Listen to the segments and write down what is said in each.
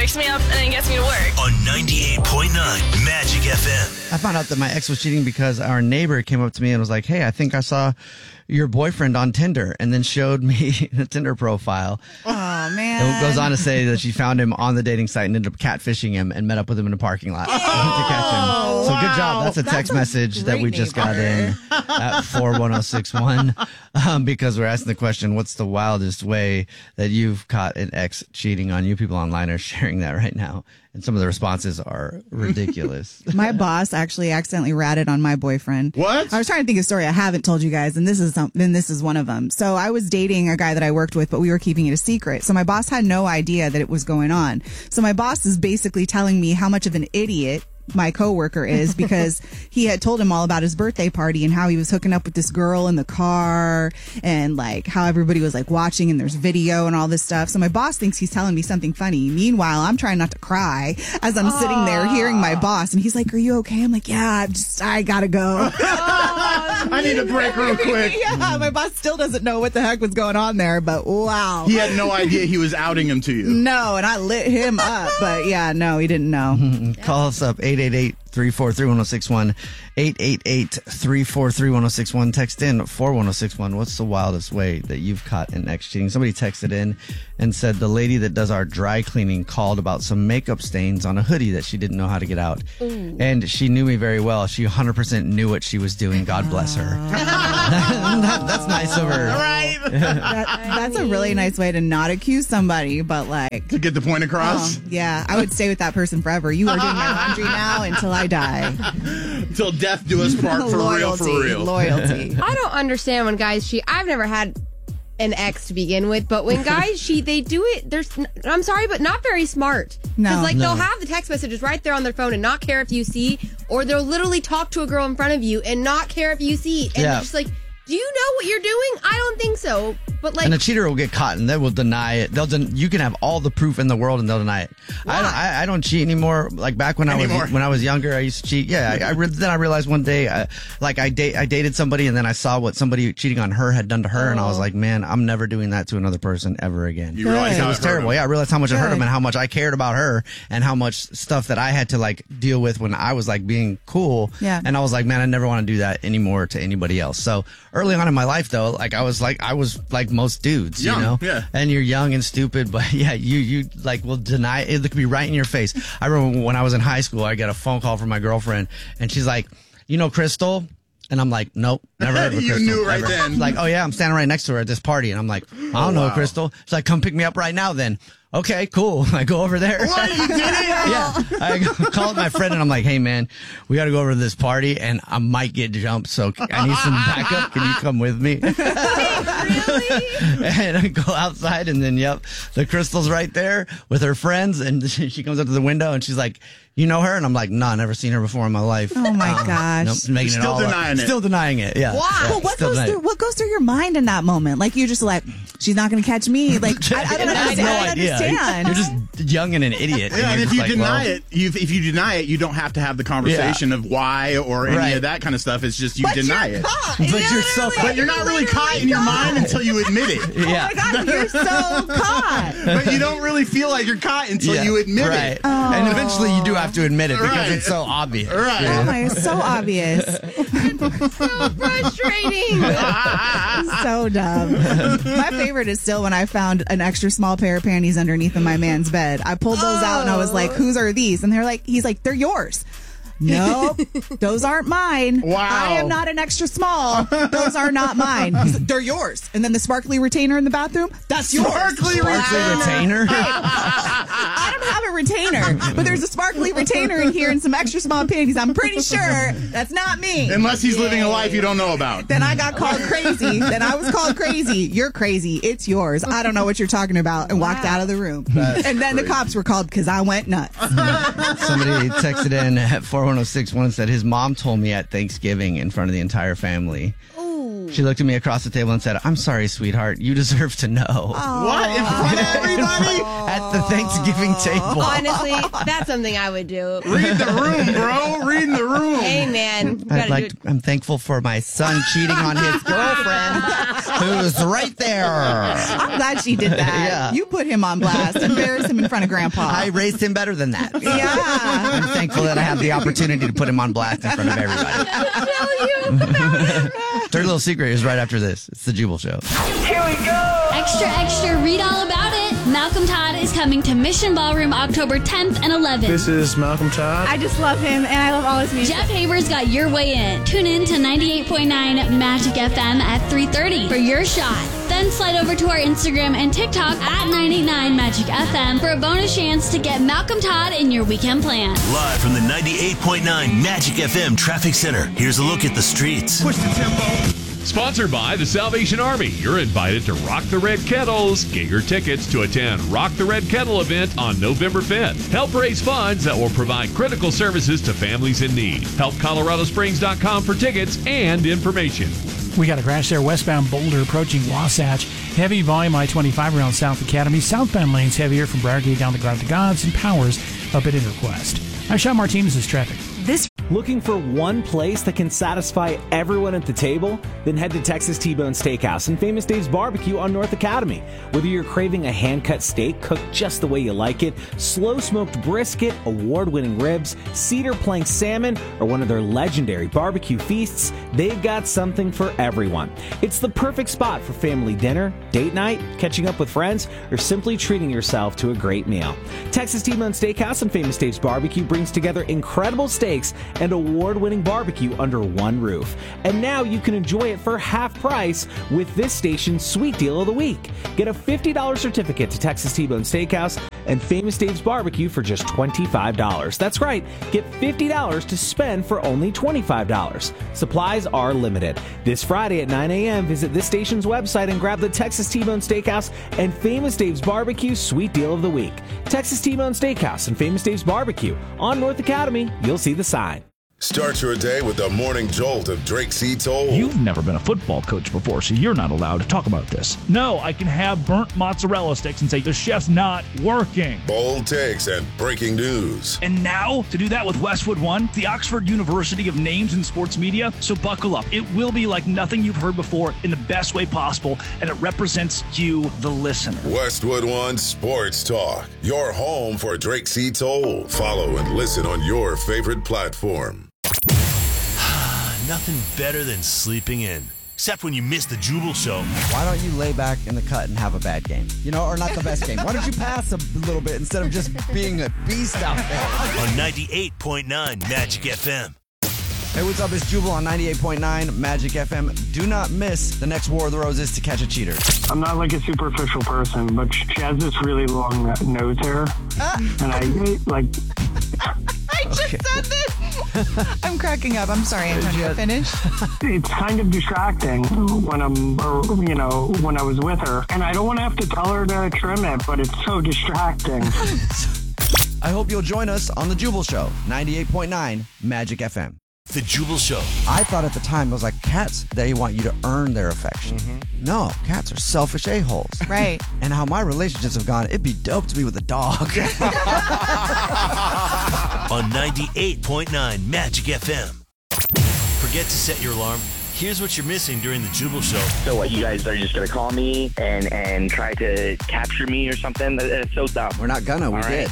wakes me up and then gets me to work. On 98.9 Magic FM. I found out that my ex was cheating because our neighbor came up to me and was like, hey, I think I saw your boyfriend on Tinder, and then showed me the Tinder profile. Oh, man. It goes on to say that she found him on the dating site and ended up catfishing him and met up with him in a parking lot to catch him. So good job. That's a text message that we just got in at 41061 because we're asking the question, what's the wildest way that you've caught an ex cheating on you? People online are sharing that right now. And some of the responses are ridiculous. My boss actually accidentally ratted on my boyfriend. What? I was trying to think of a story I haven't told you guys, and this is one of them. So I was dating a guy that I worked with, but we were keeping it a secret. So my boss had no idea that it was going on. So my boss is basically telling me how much of an idiot my coworker is because he had told him all about his birthday party and how he was hooking up with this girl in the car and like how everybody was like watching and there's video and all this stuff. So my boss thinks he's telling me something funny. Meanwhile, I'm trying not to cry as I'm sitting there hearing my boss, and he's like, "Are you okay?" I'm like, "Yeah, I gotta go." I need a break real quick. Yeah, my boss still doesn't know what the heck was going on there, but wow. He had no idea he was outing him to you. No, and I lit him up, but yeah, no, he didn't know. Call us up, 888-343-1061, 888-343-1061. Text in 41061. What's the wildest way that you've caught an ex cheating? Somebody texted in and said the lady that does our dry cleaning called about some makeup stains on a hoodie that she didn't know how to get out. Ooh. And she knew me very well. She 100% knew what she was doing. God bless her. That's nice of her. Right. That's a really nice way to not accuse somebody, but like... To get the point across? Yeah, I would stay with that person forever. You are doing my laundry now until I die. Until death do us part, for real. Loyalty. I don't understand when guys cheat. I've never had an ex to begin with, but when guys cheat, they do it. I'm sorry, but not very smart. No. Because they'll have the text messages right there on their phone and not care if you see, or they'll literally talk to a girl in front of you and not care if you see. And you're just like, do you know what you're doing? I don't think so. But like, and a cheater will get caught and they will deny it. You can have all the proof in the world and they'll deny it. I don't cheat anymore. Like back when I was younger, I used to cheat. Yeah, then I realized one day, I dated somebody and then I saw what somebody cheating on her had done to her, and I was like, man, I'm never doing that to another person ever again. You realized it was terrible. Yeah, I realized how much it hurt him and how much I cared about her and how much stuff that I had to like deal with when I was like being cool. Yeah. And I was like, man, I never want to do that anymore to anybody else. So early on in my life though, I was like most dudes, young, you know? Yeah. And you're young and stupid, but yeah, you like will deny it. It could be right in your face. I remember when I was in high school, I got a phone call from my girlfriend and she's like, you know Crystal? And I'm like, nope, never heard of You Crystal. knew right ever. then. She's like, oh yeah, I'm standing right next to her at this party. And I'm like, I don't know, Crystal. She's like, come pick me up right now then. Okay, cool. I go over there. What? You did it? Yeah. I called my friend and I'm like, hey man, we got to go over to this party and I might get jumped. So I need some backup. Can you come with me? really? And I go outside and then, the Crystal's right there with her friends. And she comes up to the window and she's like, you know her? And I'm like, nah, never seen her before in my life. Oh my gosh. Nope, making Still it all denying up. it. Still denying it. Yeah. Why? Well, what goes through your mind in that moment? Like you're just like, she's not going to catch me. Like I don't understand. You're just young and an idiot. Yeah, and if you like, deny it, you don't have to have the conversation of why or any of that kind of stuff. It's just you deny it. But you're not really caught in your mind until you admit it. Yeah. Oh my God, you're so caught. But you don't really feel like you're caught until you admit it. Oh. And eventually you do have to admit it because it's so obvious. Right. Oh my, it's so obvious. So frustrating. So dumb. My favorite is still when I found an extra small pair of panties underneath of my man's bed. I pulled those out and I was like, whose are these? And he's like, they're yours. Nope, those aren't mine. Wow. I am not an extra small. Those are not mine. He's like, they're yours. And then the sparkly retainer in the bathroom, that's yours. Sparkly retainer? I don't have a retainer, but there's a sparkly retainer in here and some extra small panties. I'm pretty sure that's not me. Unless he's living a life you don't know about. Then I got called crazy. Then I was called crazy. You're crazy. It's yours. I don't know what you're talking about. And walked out of the room. And then the cops were called because I went nuts. Somebody texted in at 41061 and said his mom told me at Thanksgiving in front of the entire family. Ooh. She looked at me across the table and said, I'm sorry, sweetheart. You deserve to know. What? In front of everybody? At the Thanksgiving table. Honestly, that's something I would do. Read the room, bro. Read the room. Hey, man. I'm thankful for my son cheating on his girlfriend. who's right there. I'm glad she did that. Yeah. You put him on blast. Embarrass him in front of Grandpa. I raised him better than that. Yeah. I'm thankful that I have the opportunity to put him on blast in front of everybody. Dirty little secret is right after this. It's the Jubal Show. Here we go. Extra, extra, read all about it. Malcolm Todd is coming to Mission Ballroom October 10th and 11th. This is Malcolm Todd. I just love him, and I love all his music. Jeff Haber's got your way in. Tune in to 98.9 Magic FM at 3:30 for your shot. Then slide over to our Instagram and TikTok at 989 Magic FM for a bonus chance to get Malcolm Todd in your weekend plan. Live from the 98.9 Magic FM Traffic Center. Here's a look at the streets. Push the tempo. Sponsored by the Salvation Army. You're invited to Rock the Red Kettles. Get your tickets to attend Rock the Red Kettle event on November 5th. Help raise funds that will provide critical services to families in need. Help ColoradoSprings.com for tickets and information. We got a crash there westbound Boulder approaching Wasatch. Heavy volume I-25 around South Academy. Southbound lanes heavier from Briargate down to Garden to Gods and Powers up at Interquest. I'm Sean Martinez' traffic. Looking for one place that can satisfy everyone at the table? Then head to Texas T-Bone Steakhouse and Famous Dave's Barbecue on North Academy. Whether you're craving a hand-cut steak cooked just the way you like it, slow-smoked brisket, award-winning ribs, cedar plank salmon, or one of their legendary barbecue feasts, they've got something for everyone. It's the perfect spot for family dinner, date night, catching up with friends, or simply treating yourself to a great meal. Texas T-Bone Steakhouse and Famous Dave's Barbecue brings together incredible steaks and award-winning barbecue under one roof. And now you can enjoy it for half price with this station's Sweet Deal of the Week. Get a $50 certificate to Texas T-Bone Steakhouse and Famous Dave's Barbecue for just $25. That's right, get $50 to spend for only $25. Supplies are limited. This Friday at 9 a.m., visit this station's website and grab the Texas T-Bone Steakhouse and Famous Dave's Barbecue Sweet Deal of the Week. Texas T-Bone Steakhouse and Famous Dave's Barbecue on North Academy. You'll see the sign. Start your day with the morning jolt of Drake C. Toll. You've never been a football coach before, so you're not allowed to talk about this. No, I can have burnt mozzarella sticks and say, the chef's not working. Bold takes and breaking news. And now, to do that with Westwood One, the Oxford University of Names in Sports Media. So buckle up. It will be like nothing you've heard before in the best way possible, and it represents you, the listener. Westwood One Sports Talk, your home for Drake C. Toll. Follow and listen on your favorite platform. Nothing better than sleeping in. Except when you miss the Jubal Show. Why don't you lay back in the cut and have a bad game? You know, or not the best game. Why don't you pass a little bit instead of just being a beast out there? On 98.9 Magic FM. Hey, what's up? It's Jubal on 98.9 Magic FM. Do not miss the next War of the Roses to catch a cheater. I'm not like a superficial person, but she has this really long nose hair. And I like... I just said this. I'm cracking up. I'm sorry. I'm trying to finish. It's kind of distracting when when I was with her. And I don't want to have to tell her to trim it, but it's so distracting. I hope you'll join us on the Jubal Show, 98.9 Magic FM. The Jubal Show. I thought at the time, it was like cats, they want you to earn their affection. Mm-hmm. No, cats are selfish a-holes. Right. And how my relationships have gone, it'd be dope to be with a dog. On 98.9 Magic FM. Forget to set your alarm? Here's what you're missing during the Jubal Show. So what, you guys are just going to call me and try to capture me or something? That's so dumb. We're not gonna, we did.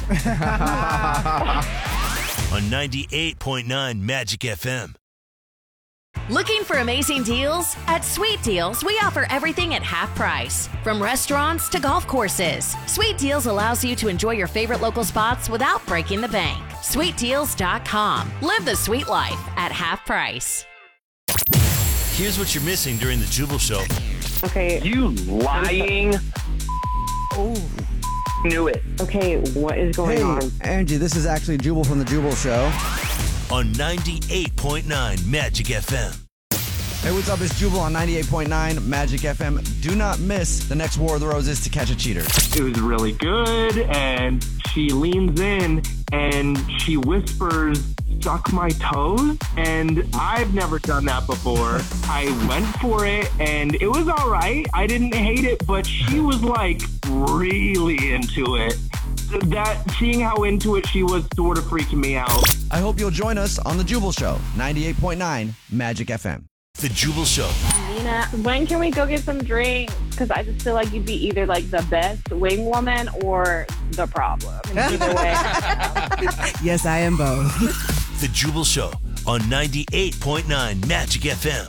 On 98.9 Magic FM. Looking for amazing deals? At Sweet Deals, we offer everything at half price. From restaurants to golf courses, Sweet Deals allows you to enjoy your favorite local spots without breaking the bank. SweetDeals.com. Live the sweet life at half price. Here's what you're missing during the Jubal Show. Okay. You lying. Oh. Knew it. Okay, what is going on? Angie, this is actually Jubal from the Jubal Show. On 98.9 Magic FM. Hey, what's up? It's Jubal on 98.9 Magic FM. Do not miss the next War of the Roses to catch a cheater. It was really good, and she leans in and she whispers, "Suck my toes," and I've never done that before. I went for it, and it was all right. I didn't hate it, but she was like really into it. Seeing how into it she was sort of freaking me out. I hope you'll join us on the Jubal Show, 98.9 Magic FM. The Jubal Show. Nina, when can we go get some drinks? Because I just feel like you'd be either like the best wing woman or the problem. And either way. Yes, I am both. The Jubal Show on 98.9 Magic FM.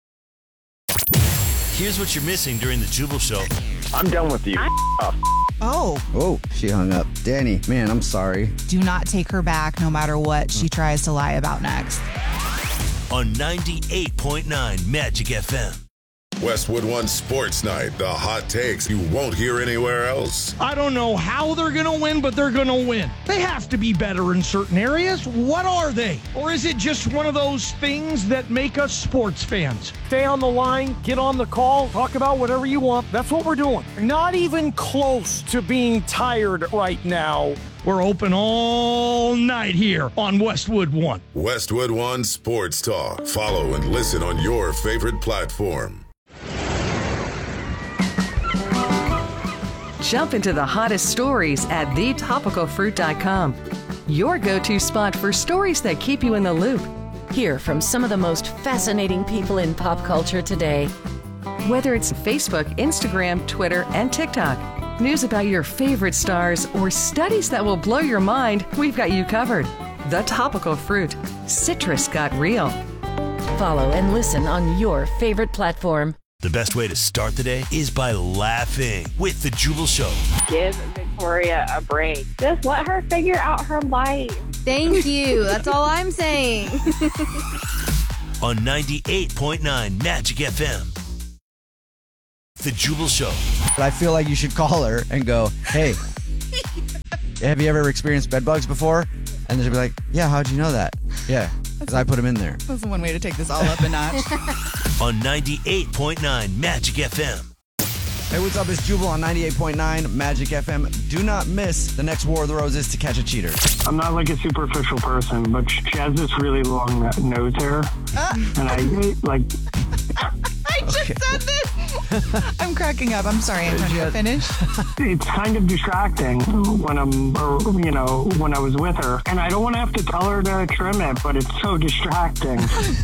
Here's what you're missing during the Jubal Show. I'm done with you. Oh, she hung up. Danny, man, I'm sorry. do not take her back no matter what she tries to lie about next. On 98.9 Magic FM. Westwood One Sports Night, the hot takes you won't hear anywhere else. I don't know how they're going to win, but they're going to win. They have to be better in certain areas. What are they? Or is it just one of those things that make us sports fans? Stay on the line, get on the call, talk about whatever you want. That's what we're doing. Not even close to being tired right now. We're open all night here on Westwood One. Westwood One Sports Talk. Follow and listen on your favorite platform. Jump into the hottest stories at thetopicalfruit.com. Your go-to spot for stories that keep you in the loop. Hear from some of the most fascinating people in pop culture today. Whether it's Facebook, Instagram, Twitter, and TikTok, news about your favorite stars, or studies that will blow your mind, we've got you covered. The Topical Fruit. Citrus got real. Follow and listen on your favorite platform. The best way to start the day is by laughing with The Jubal Show. Give Victoria a break. Just let her figure out her life. Thank you. That's all I'm saying. On 98.9 Magic FM. The Jubal Show. But I feel like you should call her and go, hey, have you ever experienced bed bugs before? And she'll be like, yeah, how'd you know that? Yeah, because I put them in there. That's one way to take this all up a notch. On 98.9 Magic FM. Hey, what's up? It's Jubal on 98.9 Magic FM. Do not miss the next War of the Roses to catch a cheater. I'm not like a superficial person, but she has this really long nose hair. And I like... I just said this. I'm cracking up. I'm sorry. I'm trying to finish. It's kind of distracting when when I was with her. And I don't want to have to tell her to trim it, but it's so distracting.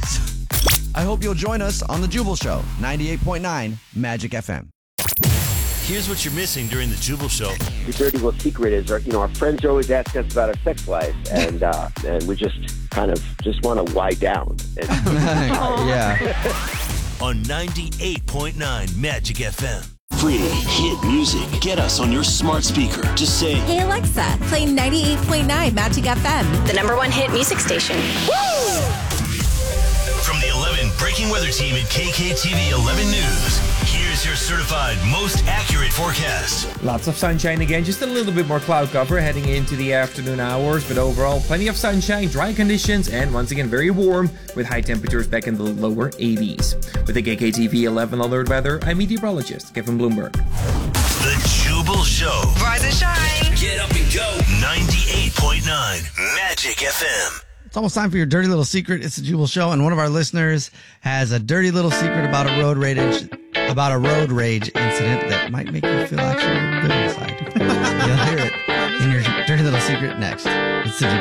I hope you'll join us on The Jubal Show, 98.9 Magic FM. Here's what you're missing during The Jubal Show. The dirty little secret is, our friends are always asking us about our sex life, and we just kind of want to lie down. Yeah. On 98.9 Magic FM. Free hit music. Get us on your smart speaker. Just say, hey Alexa, play 98.9 Magic FM, the #1 hit music station. Woo! From the 11 Breaking Weather team at KKTV 11 News, here's your certified most accurate forecast. Lots of sunshine again, just a little bit more cloud cover heading into the afternoon hours, but overall plenty of sunshine, dry conditions, and once again very warm with high temperatures back in the lower 80s. With the KKTV 11 alert weather, I'm meteorologist Kevin Bloomberg. The Jubal Show. Rise and shine. Get up and go. 98.9 Magic FM. It's almost time for your dirty little secret. It's The Jubal Show, and one of our listeners has a dirty little secret about a road rage incident that might make you feel actually good inside. You'll hear it in your dirty little secret next. It's The Jubal